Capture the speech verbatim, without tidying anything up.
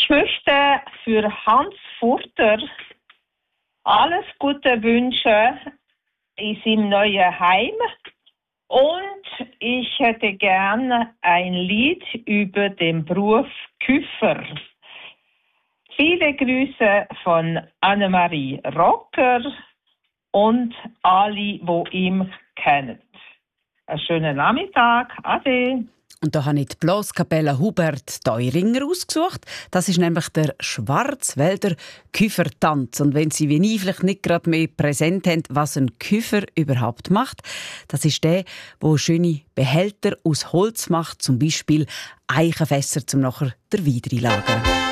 Ich möchte für Hans Furter alles Gute wünschen in seinem neuen Heim. Und ich hätte gern ein Lied über den Beruf Küfer. Viele Grüße von Annemarie Rocker und alle, die ihn kennen. Einen schönen Nachmittag. Ade. Und da habe ich die Blaskapelle Hubert Teuringer ausgesucht. Das ist nämlich der Schwarzwälder Küfertanz. Und wenn Sie wie nie vielleicht nicht gerade mehr präsent haben, was ein Küfer überhaupt macht, das ist der, der schöne Behälter aus Holz macht, zum Beispiel Eichenfässer, um nachher den Wein reinzulagern.